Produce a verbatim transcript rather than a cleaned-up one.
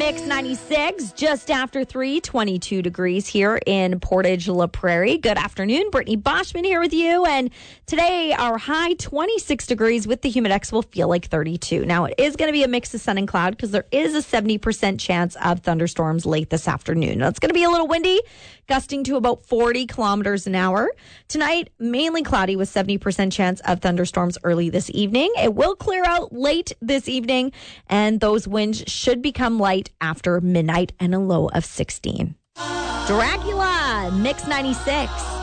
Mix ninety-six, just after three, twenty-two degrees here in Portage La Prairie. Good afternoon. Brittany Boschman here with you. And today, our high twenty-six degrees with the Humidex will feel like thirty-two. Now, it is going to be a mix of sun and cloud because there is a seventy percent chance of thunderstorms late this afternoon. Now, it's going to be a little windy, gusting to about forty kilometers an hour. Tonight, mainly cloudy with seventy percent chance of thunderstorms early this evening. It will clear out late this evening, and those winds should become light after midnight and a low of sixteen. Dracula, Mix ninety-six.